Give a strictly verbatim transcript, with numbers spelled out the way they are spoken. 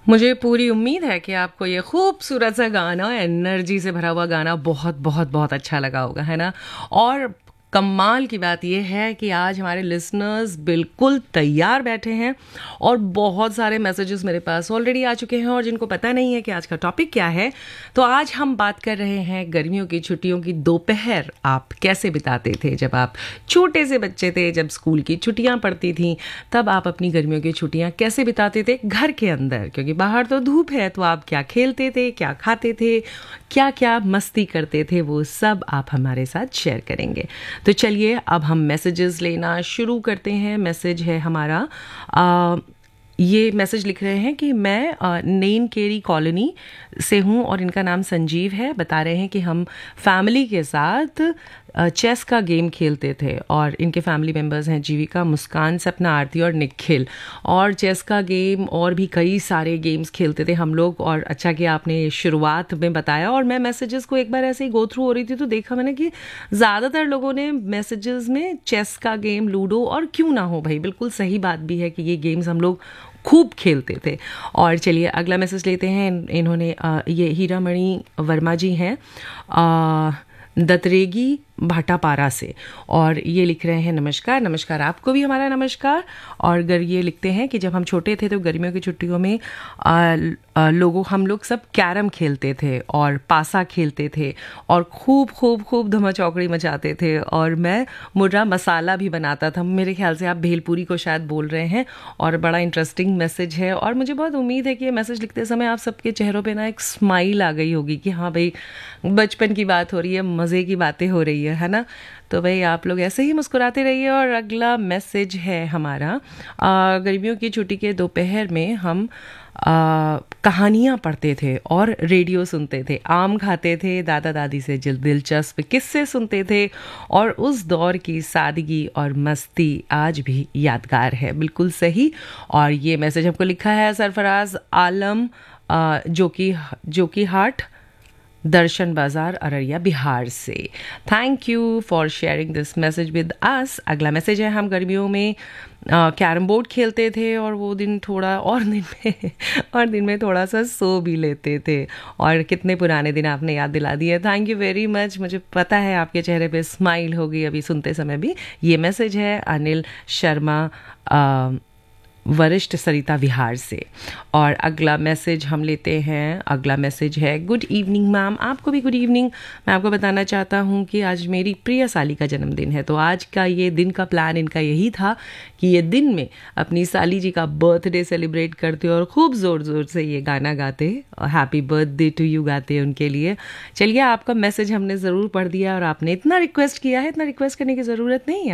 मुझे पूरी उम्मीद है कि आपको ये खूबसूरत सा गाना, एनर्जी से भरा हुआ गाना बहुत बहुत बहुत अच्छा लगा होगा, है ना? और कमाल की बात यह है कि आज हमारे लिसनर्स बिल्कुल तैयार बैठे हैं और बहुत सारे मैसेजेस मेरे पास ऑलरेडी आ चुके हैं। और जिनको पता नहीं है कि आज का टॉपिक क्या है, तो आज हम बात कर रहे हैं गर्मियों की छुट्टियों की दोपहर आप कैसे बिताते थे। जब आप छोटे से बच्चे थे, जब स्कूल की छुट्टियां पड़ती थीं, तब आप अपनी गर्मियों की छुट्टियां कैसे बिताते थे घर के अंदर, क्योंकि बाहर तो धूप है। तो आप क्या खेलते थे, क्या खाते थे, क्या क्या मस्ती करते थे, वो सब आप हमारे साथ शेयर करेंगे। तो चलिए अब हम मैसेजेस लेना शुरू करते हैं। मैसेज है हमारा, आ, ये मैसेज लिख रहे हैं कि मैं नेन केरी कॉलोनी से हूँ और इनका नाम संजीव है। बता रहे हैं कि हम फैमिली के साथ चेस का गेम खेलते थे और इनके फैमिली मेम्बर्स हैं जीविका, मुस्कान, सपना, आरती और निखिल। और चेस का गेम और भी कई सारे गेम्स खेलते थे हम लोग। और अच्छा कि आपने शुरुआत में बताया। और मैं मैसेजेस को एक बार ऐसे ही गो थ्रू हो रही थी तो देखा मैंने कि ज़्यादातर लोगों ने मैसेजेस में चेस का गेम, लूडो, और क्यों ना हो भाई, बिल्कुल सही बात भी है कि ये गेम्स हम लोग खूब खेलते थे। और चलिए अगला मैसेज लेते हैं। इन्होंने ये हीरामणि वर्मा जी हैं दतरेगी भाटापारा से, और ये लिख रहे हैं नमस्कार। नमस्कार आपको भी हमारा नमस्कार। और अगर ये लिखते हैं कि जब हम छोटे थे तो गर्मियों की छुट्टियों में आ, आ, लोगों हम लोग सब कैरम खेलते थे और पासा खेलते थे और खूब खूब खूब धमा चौकड़ी मचाते थे। और मैं मुर्रा मसाला भी बनाता था। मेरे ख्याल से आप भेलपूरी को शायद बोल रहे हैं। और बड़ा इंटरेस्टिंग मैसेज है और मुझे बहुत उम्मीद है कि ये मैसेज लिखते समय आप सबके चेहरों पर ना एक स्माइल आ गई होगी कि हाँ भाई, बचपन की बात हो रही है, मज़े की बातें हो रही है है ना? तो भाई आप लोग ऐसे ही मुस्कुराते रहिए। और अगला मैसेज है हमारा, गर्मियों की छुट्टी के दोपहर में हम कहानियाँ पढ़ते थे और रेडियो सुनते थे, आम खाते थे, दादा दादी से दिलचस्प किस्से सुनते थे। और उस दौर की सादगी और मस्ती आज भी यादगार है। बिल्कुल सही। और ये मैसेज हमको लिखा है सरफराज आलम जो कि जो कि हाट दर्शन बाजार, अररिया, बिहार से। Thank you for sharing this message with us. अगला मैसेज है, हम गर्मियों में कैरम बोर्ड खेलते थे और वो दिन थोड़ा और दिन में और दिन में थोड़ा सा सो भी लेते थे। और कितने पुराने दिन आपने याद दिला दिए। Thank you very much. मुझे पता है आपके चेहरे पे स्माइल होगी अभी सुनते समय भी। ये मैसेज है अनिल शर्मा आ, वरिष्ठ सरिता विहार से। और अगला मैसेज हम लेते हैं। अगला मैसेज है, गुड इवनिंग मैम। आपको भी गुड इवनिंग। मैं आपको बताना चाहता हूँ कि आज मेरी प्रिय साली का जन्मदिन है। तो आज का ये दिन का प्लान इनका यही था कि ये दिन में अपनी साली जी का बर्थडे सेलिब्रेट करते और खूब ज़ोर ज़ोर से ये गाना गाते और हैप्पी बर्थडे टू यू गाते उनके लिए। चलिए आपका मैसेज हमने ज़रूर पढ़ दिया और आपने इतना रिक्वेस्ट किया है, इतना रिक्वेस्ट करने की ज़रूरत नहीं है।